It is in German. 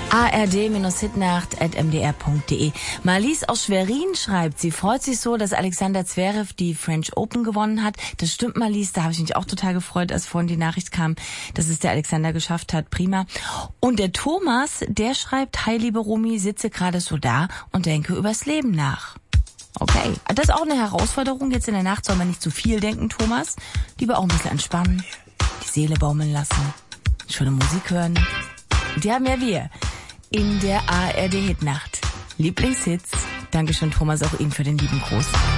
ard-hitnacht@mdr.de. Marlies aus Schwerin schreibt, sie freut sich so, dass Alexander Zverev die French Open gewonnen hat. Das stimmt, Marlies, da habe ich mich auch total gefreut, als vorhin die Nachricht kam, dass es der Alexander geschafft hat. Prima. Und der Thomas, der schreibt, hi liebe Romy, sitze gerade so da und denke übers Leben nach. Okay, das ist auch eine Herausforderung. Jetzt in der Nacht soll man nicht zu viel denken, Thomas. Lieber auch ein bisschen entspannen, die Seele baumeln lassen, schöne Musik hören. Und die haben ja wir in der ARD Hitnacht. Lieblingshits. Dankeschön, Thomas, auch Ihnen für den lieben Gruß.